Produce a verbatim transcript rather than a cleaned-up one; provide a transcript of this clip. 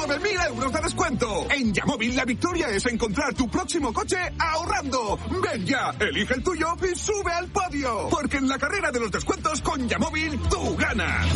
nueve mil euros de descuento. En Yamóvil la victoria es encontrar tu próximo coche ahorrando. Ven ya, elige el tuyo y sube al podio. Porque en la carrera de los descuentos con Yamóvil tú ganas.